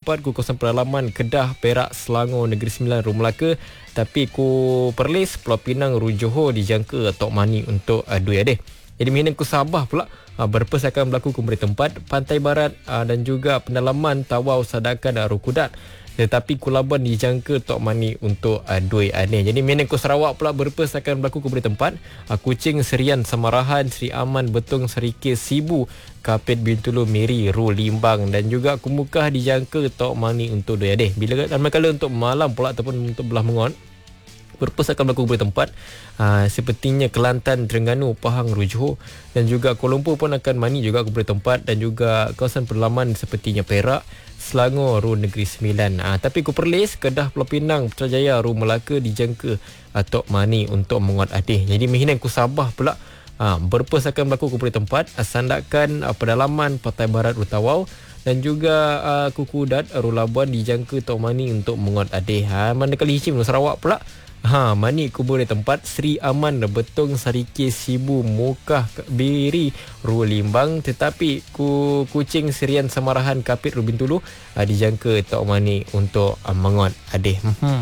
tempat ku kawasan pedalaman Kedah, Perak, Selangor, Negeri Sembilan, Ru Melaka. Tapi ku Perlis, Pulau Pinang, Ru Johor dijangka Tok Mani untuk Dui Adeh. Jadi Mihnan ku Sabah pula berpes akan berlaku ku beri tempat Pantai Barat dan juga pendalaman Tawau, Sadakan dan Ru Kudat. Tetapi Kulaban dijangka Tok Mani untuk Dui Adeh. Jadi Mihnan ku Sarawak pula berpes akan berlaku ku beri tempat Kuching, Serian, Samarahan, Seri Aman, Betong, Serikis, Sibu, Kapit, Bintulu, Miri, Ru Limbang dan juga Kumukah dijangka Tok Mani untuk Dui Adeh. Bila manakala untuk malam pula ataupun untuk belah mengon berpes akan berlaku beberapa tempat sepertinya Kelantan, Terengganu, Pahang, Ru Johor dan juga Kuala Lumpur pun akan mani juga beberapa tempat dan juga kawasan pedalaman sepertinya Perak, Selangor, Ru Negeri Sembilan. Tapi ku Perlis, Kedah, Pulau Pinang, Putrajaya, Ru Melaka dijangka Tok Mani untuk menguat Adeh. Jadi Mihnan ku Sabah pula berpes akan berlaku beberapa tempat Sandakan, pedalaman Pantai Barat, Ru Tawau dan juga Kuku Kudat, Ru Labuan dijangka Tok Mani untuk menguat Adeh. Manakala Hishim Sarawak pula mani kubur di tempat Seri Aman, Betong, Sarikis, Sibu, Mukah, Biri, Ru Limbang. Tetapi Kuching, Serian, Samarahan, Kapit, Ru Bintulu dijangka Tok Mani untuk menguat Adeh.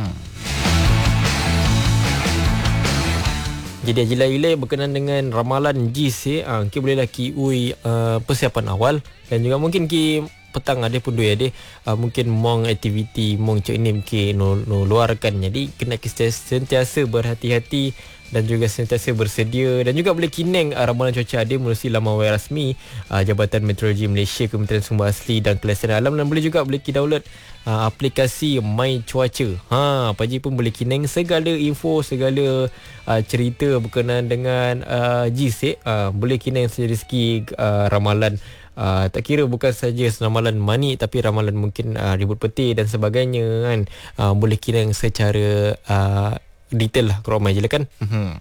Jadi Ajilai berkenaan dengan ramalan JIS kita bolehlah kiui persiapan awal dan juga mungkin petang ada pun Dui Adeh mungkin mong aktiviti mong cek ni mungkin luarkan. Jadi kena sentiasa berhati-hati dan juga sentiasa bersedia dan juga boleh kineng ramalan cuaca ada melalui laman web rasmi Jabatan Meteorologi Malaysia, Kementerian Sumber Asli dan Kelestarian Alam dan boleh juga boleh download aplikasi My Cuaca. Paji pun boleh kineng segala info, segala cerita berkenaan dengan JIS boleh kineng saja segi ramalan. Tak kira bukan saja ramalan mani tapi ramalan mungkin ribut peti dan sebagainya kan. Boleh kira secara detail lah kalau mai je lah kan.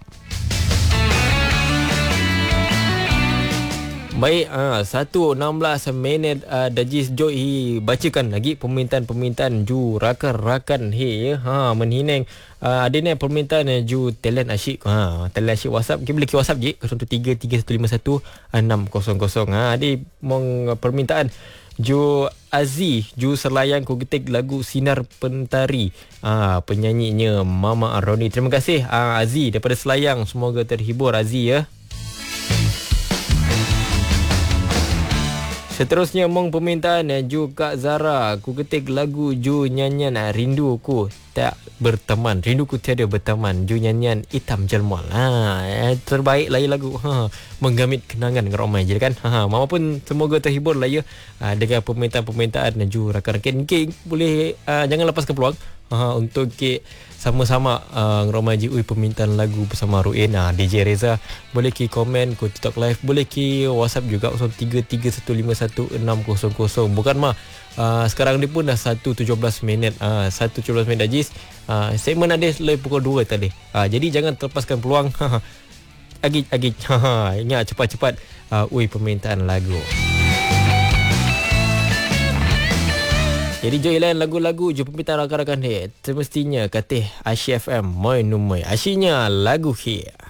Baik, 1:16 minit Dajis Joy bacakan lagi permintaan ju rakan-rakan menhineng ada ni permintaan ju talent asyik talent asyik WhatsApp kita boleh WhatsApp je 0331515600 ada mong permintaan ju Aziz ju Selayang ku getik lagu Sinar Pentari penyanyinya Mama Aroni. Terima kasih Aziz daripada Selayang, semoga terhibur Aziz ya. Seterusnya mong permintaan ju Kak Zara ku ketik lagu ju nyanyian Rinduku Tak Berteman, Rinduku Tiada Berteman, ju nyanyian Hitam Jelmal. Terbaik lah lagu menggamit kenangan dengan ramai je kan. Mama pun semoga terhibur lah ya dengan permintaan-permintaan ju rakan-rakan. Boleh jangan lepaskan peluang untuk sama-sama ngeromaji permintaan lagu bersama Ruin DJ Reza. Boleh komen ke TikTok live, boleh WhatsApp juga 0331515600. Bukan sekarang ni pun dah 1:17 minit 1:17 minit Ajis. Segmen ada lebih pukul 2 tadi. Jadi jangan terlepaskan peluang. Agit ingat cepat-cepat permintaan lagu. Jadi jom lain lagu-lagu je permintaan rakan-rakan semestinya katih Asyik FM moi numai asyinya lagu khia.